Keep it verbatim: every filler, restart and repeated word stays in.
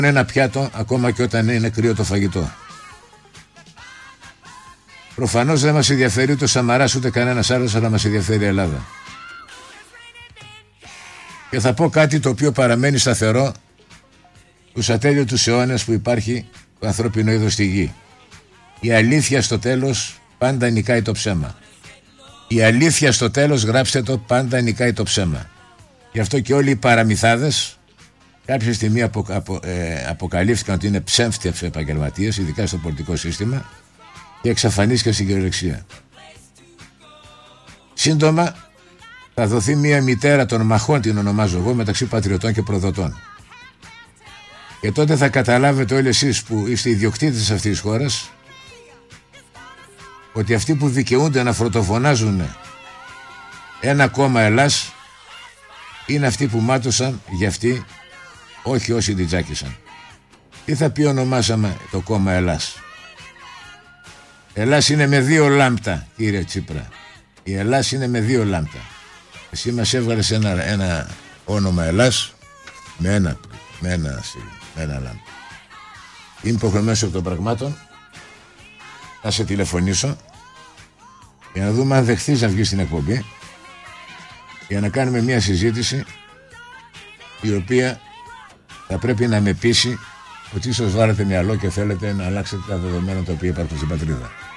ένα πιάτο ακόμα και όταν είναι κρύο το φαγητό. Προφανώς δεν μας ενδιαφέρει ούτε ο Σαμαράς ούτε κανένας άλλος, αλλά μας ενδιαφέρει η Ελλάδα. Και θα πω κάτι το οποίο παραμένει σταθερό τους ατέλειωτους αιώνες που υπάρχει το ανθρώπινο είδος στη γη. Η αλήθεια στο τέλος πάντα νικάει το ψέμα. Η αλήθεια στο τέλος, γράψτε το, πάντα νικάει το ψέμα. Γι' αυτό και όλοι οι παραμυθάδες κάποια στιγμή απο, απο, ε, αποκαλύφθηκαν ότι είναι ψεύτιες επαγγελματίες, ειδικά στο πολιτικό σύστημα, και εξαφανίστηκαν στην κυριολεξία. Σύντομα θα δοθεί μια μητέρα των μαχών, την ονομάζω εγώ, μεταξύ πατριωτών και προδοτών. Και τότε θα καταλάβετε όλοι εσείς που είστε ιδιοκτήτες αυτής της χώρας ότι αυτοί που δικαιούνται να φρωτοφωνάζουν ένα κόμμα Ελλάς είναι αυτοί που μάτωσαν για αυτοί, όχι όσοι την τζάκισαν. Τι θα πει ονομάσαμε το κόμμα Ελλάς? Ελλάς είναι με δύο λάμπτα, κύριε Τσίπρα. Η Ελλάς είναι με δύο λάμπτα. Εσύ μας έβγαλες ένα, ένα όνομα Ελλάς με ένα, με ένα, με ένα λάμπτα. Είμαι υποχρεωμένος από των πραγμάτων να σε τηλεφωνήσω για να δούμε αν δεχθείς να βγεις στην εκπομπή, για να κάνουμε μια συζήτηση η οποία θα πρέπει να με πείσει ότι ίσως βάλετε μυαλό και θέλετε να αλλάξετε τα δεδομένα τα οποία υπάρχουν στην πατρίδα.